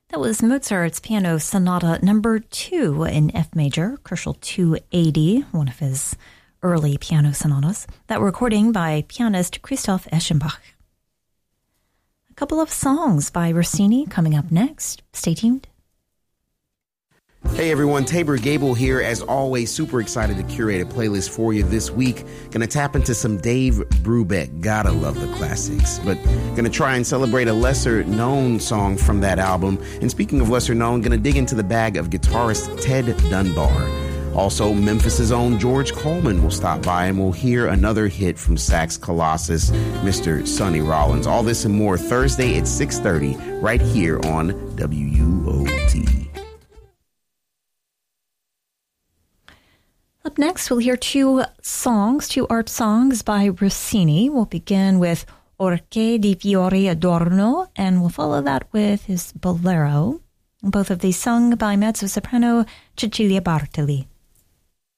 That was Mozart's Piano Sonata Number 2 in F major, Kochel 280, one of his early piano sonatas. That recording by pianist Christoph Eschenbach. A couple of songs by Rossini coming up next. Stay tuned. Hey everyone, Tabor Gable here. As always, super excited to curate a playlist for you this week. Gonna tap into some Dave Brubeck. Gotta love the classics. But gonna try and celebrate a lesser known song from that album. And speaking of lesser known, gonna dig into the bag of guitarist Ted Dunbar. Also, Memphis' own George Coleman will stop by and we'll hear another hit from sax colossus, Mr. Sonny Rollins. All this and more Thursday at 6:30 right here on WUOT. Up next, we'll hear two art songs by Rossini. We'll begin with Orche di Fiori Adorno, and we'll follow that with his Bolero. Both of these sung by mezzo-soprano Cecilia Bartoli.